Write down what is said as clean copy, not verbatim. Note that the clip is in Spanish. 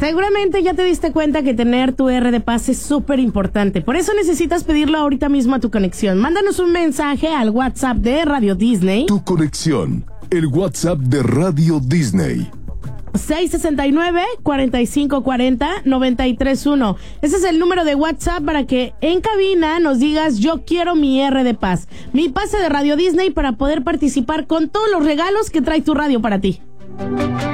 Seguramente ya te diste cuenta que tener tu R de paz es súper importante. Por eso necesitas pedirlo ahorita mismo a tu conexión. Mándanos un mensaje al WhatsApp de Radio Disney. Tu conexión, el WhatsApp de Radio Disney. 669-4540-931. Ese es el número de WhatsApp para que en cabina nos digas: yo quiero mi R de paz, mi pase de Radio Disney, para poder participar con todos los regalos que trae tu radio para ti.